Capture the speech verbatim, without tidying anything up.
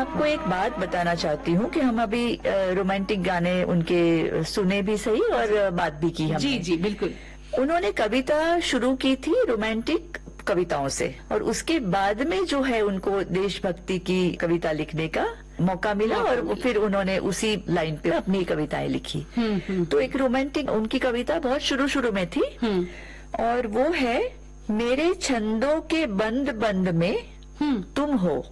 आपको एक बात बताना चाहती हूँ कि हम अभी रोमांटिक गाने उनके सुने भी सही और बात भी की हमने। जी जी बिल्कुल। उन्होंने कविता शुरू की थी रोमांटिक कविताओं से, और उसके बाद में जो है उनको देशभक्ति की कविता लिखने का मौका मिला, और वो फिर उन्होंने उसी लाइन पे अपनी कविताएं लिखी। तो एक रोमांटिक उनकी कविता बहुत शुरू शुरू में थी, और वो है, मेरे छंदों के बंद बंद में तुम हो।